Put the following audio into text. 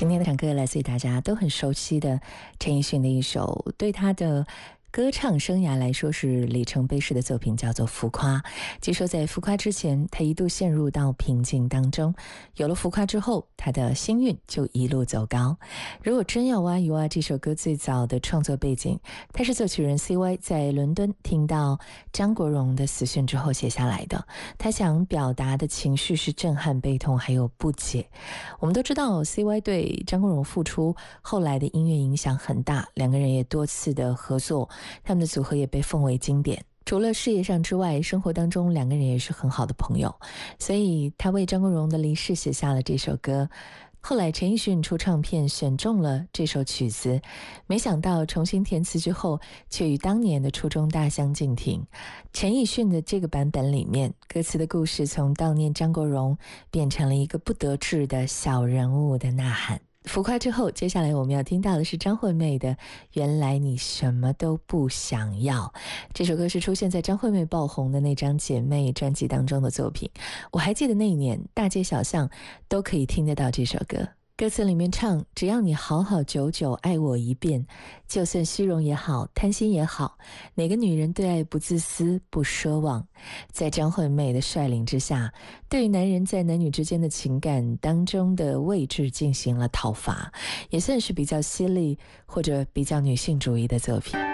今天的唱歌来自于大家都很熟悉的陈奕迅的一首，对他的歌唱生涯来说是里程碑式的作品，叫做《浮夸》。据说在《浮夸》之前，他一度陷入到瓶颈当中，有了《浮夸》之后，他的星运就一路走高。如果真要挖一挖这首歌最早的创作背景，他是作曲人 CY 在伦敦听到张国荣的死讯之后写下来的。他想表达的情绪是震撼、悲痛还有不解。我们都知道 CY 对张国荣复出后来的音乐影响很大，两个人也多次的合作，他们的组合也被奉为经典。除了事业上之外，生活当中两个人也是很好的朋友，所以他为张国荣的离世写下了这首歌。后来陈奕迅出唱片选中了这首曲子，没想到重新填词之后却与当年的初衷大相径庭。陈奕迅的这个版本里面，歌词的故事从悼念张国荣变成了一个不得志的小人物的呐喊。浮夸之后，接下来我们要听到的是张惠妹的《原来你什么都不想要》。这首歌是出现在张惠妹爆红的那张姐妹专辑当中的作品。我还记得那一年大街小巷都可以听得到这首歌，歌词里面唱，只要你好好久久爱我一遍，就算虚荣也好，贪心也好，哪个女人对爱不自私不奢望。在张惠妹的率领之下，对于男人在男女之间的情感当中的位置进行了讨伐，也算是比较犀利或者比较女性主义的作品。